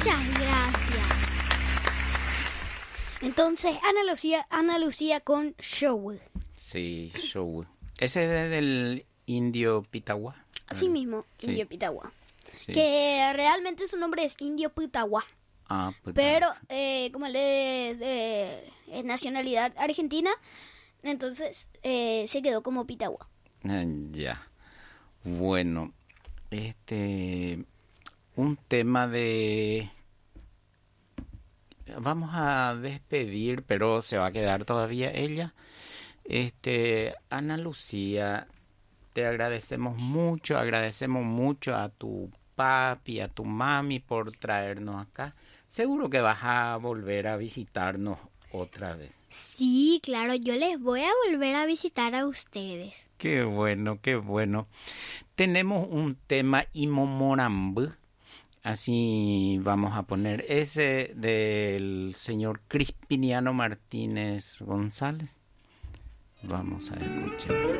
Muchas gracias. Entonces, Ana Lucía con Show. Sí, Show. Ese es del Indio Pitahua. Así mismo, Sí. Indio Pitahua. Sí. Que realmente su nombre es Indio Pitahua. Ah, Pitahua. Pero como él es de nacionalidad argentina, entonces se quedó como Pitahua. Ya. Bueno, un tema de... Vamos a despedir, pero se va a quedar todavía ella. Ana Lucía, te agradecemos mucho a tu papi, a tu mami por traernos acá. Seguro que vas a volver a visitarnos otra vez. Sí, claro, yo les voy a volver a visitar a ustedes. Qué bueno, qué bueno. Tenemos un tema Imomorambu. Así vamos a poner ese del señor Crispiniano Martínez González. Vamos a escuchar.